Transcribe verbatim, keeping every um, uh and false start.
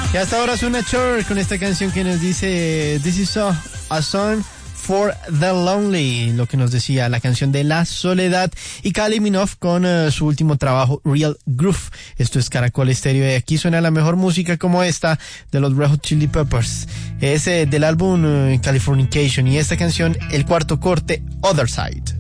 Y hasta ahora suena Cher con esta canción que nos dice This is a, a song for the lonely, lo que nos decía la canción de la soledad, y Kylie Minogue con uh, su último trabajo Real Groove. Esto es Caracol Estéreo y aquí suena la mejor música como esta de los Red Hot Chili Peppers. Es eh, del álbum uh, Californication, y esta canción el cuarto corte, Other Side.